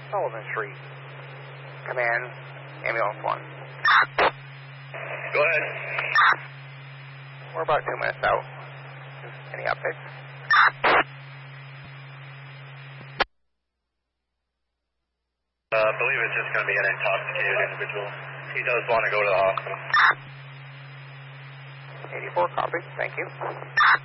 Sullivan Street. Command, ambulance 1. Go ahead. We're about 2 minutes out. Any updates? I believe it's just going to be an intoxicated individual. He does want to go to the hospital. 84, copy. Thank you.